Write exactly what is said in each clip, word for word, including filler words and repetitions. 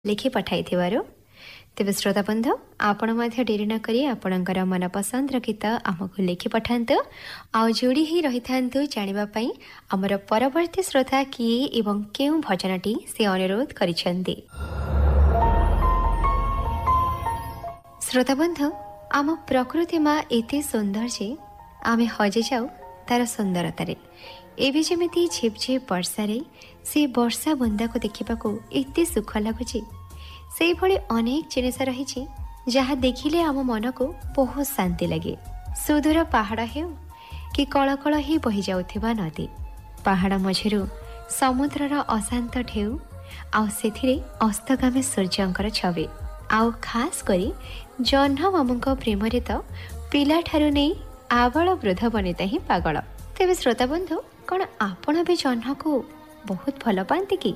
लिखि पठाइथिबारु तेबे श्रोता बंधु आपण मध्य डेरी न करी आपणकर मनपसंद गीत आमको लिखि पठांतु आ जोड़ी ही रही थांतु जानिबा पई हमर परवर्ती श्रोता किए एवं केउ भजनटी से अनुरोध करिसेंती। श्रोता बंधु आम प्रकृति मा एते सुंदर जे आमे हजे जाऊ तार सुंदरतारे एबे जेमिति झिप झिप वर्षारे से वर्षा बुंदा को देखिबाको एते सुख लागुची से भली अनेक जिनिस रही जहाँ देखिले आम मन को बहुत शांति लगे। सुदूर पहाड़ हेउ कि कलकल ही बही जाउथिबा नदी पहाड़ मझिरु समुद्रर अशांत ढेउ आउ सेथिरे अस्तगामी सूर्यंकर छवि आउ खास करी जह्न मामुक प्रेम रे तो पिला ठारु नै आबाल वृद्ध बनिता ही पागल। तेबे श्रोता बंधु कौन आपण भी जह्न को बहुत भल पाती कि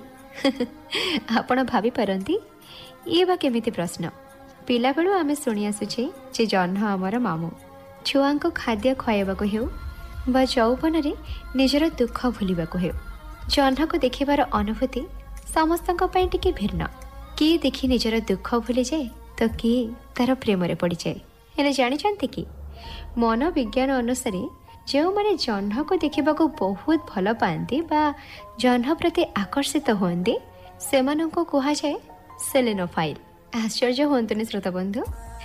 आपण भावी पारंती ये बा केमिति प्रश्न। पिला बेलू आमे शुणी आसुचे जे जह्न आमर मामू छुआ को खाद्य खुआइबाको हेउ बा यौवन रे निजर दुख भूलिबाको हेउ जह्न को देखिबार अनुभूति समस्तक पई टिके भिन्न। किए देखि निजर दुख भूली जाए तो किए तार प्रेम रे पड़ी जाए। हेले जानिचंती कि मन विज्ञान अनुसार जो माने जह्न को देखिबाको बहुत भल पाती बा जह्न प्रति आकर्षित होंदे सेमानंको कुहा जाए सेलेनोफाइल। आश्चर्य होंतुनि श्रोता बंधु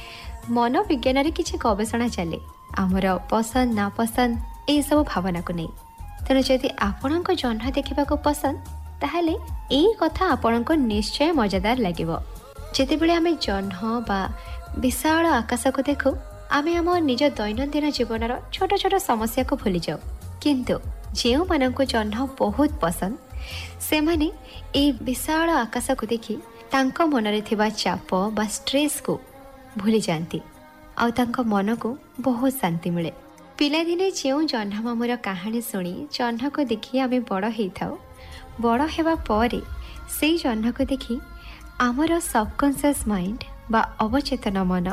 मन विज्ञान रे किछि गवेषणा चले आमर पसंद ना पसंद ए सब भावना को नहीं। तेणु जदि आपणको जह्न देखिबाको पसंद ताहले ए कथा आपणको निश्चय मजादार लागिबो। जेतेबेले आमे जह्न बा विशाल आकाश को देखु आमे आम निज दैनंदिन जीवनर छोट छोट समस्या को भूली जाऊ किंतु जेउ माननको जह्न बहुत पसंद से माने ए विशाल आकाश को देखि तांको मनरे थिबा चाप बा स्ट्रेस को भूली जाती आउ तांको मन को बहुत शांति मिले। पिला दिने जेउ जह्न मामुर कहानी सुनी जह्न को देखि आमे बड़ हेइथाउ बड़ हेबा परे सेई जह्न को देखि आमर सबकॉन्शियस माइंड बा अवचेतन मन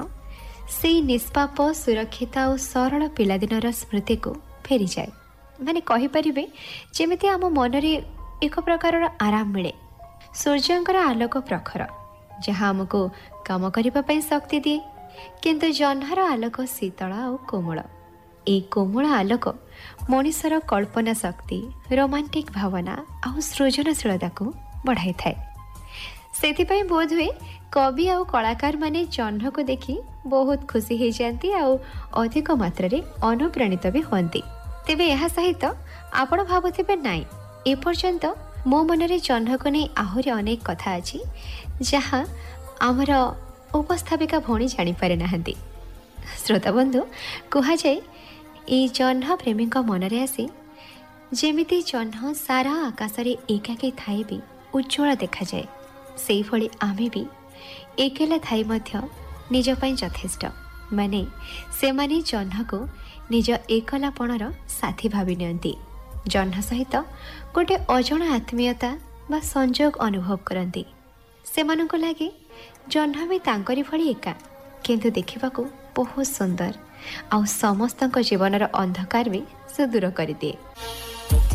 से निष्पाप सुरक्षित और सरल पिलादिनर स्मृति को फेरी जाए। माने कहि परिबे जेमिति आम मनरे एक प्रकार आराम मिले। सूर्यंकर आलोक प्रखर जहाँ आमको काम करबा पई शक्ति दिए किंतु जह्नर आलोक शीतल और कोमल। ए कोमल आलोक मनुष्यर कल्पना शक्ति रोमांटिक भावना और सृजनशीलता को बढ़ाई थाए। सेथिपाई बोध हुए कवि और कलाकार माने जह्न को देखि बहुत खुशी हो जाती और अधिक मात्रा रे अनुप्राणित भी होती। तेबे यह सहित आपण भाबुथिबे नाई ए पर्यंत मो मनरे जह्न को नहीं आहुरी अनेक कथा अछि जहाँ आमर उपस्थापिका भौणी जानी पारे नाहंती। श्रोता बंधु कुहा जाए ए जह्न प्रेमी मनरे आसी जेमिति जह्न सारा आकाश रे एकाकी थाई भी उज्ज्वल देखा जाए सेई भली आमे भी एकेला थाई मध्य निज पई यथेष्ट माने से माने जह्न को निज एकलापणर साथी भावी नियंती। जह्न सहित गोटे अजणा आत्मीयता बा संयोग अनुभव करती। सेमानंको लागे जह्न भी तांकरी भली एका किंतु देखिबाको बहुत सुंदर आ समस्तक जीवनर अंधकार भी से दूर कर दिए।